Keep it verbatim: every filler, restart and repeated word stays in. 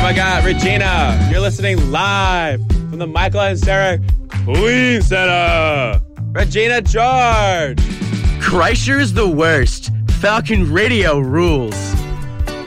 I got Regina. You're listening live from the Michael and Sarah Queen Center. Regina George. Kreischer is the worst. Falcon Radio rules.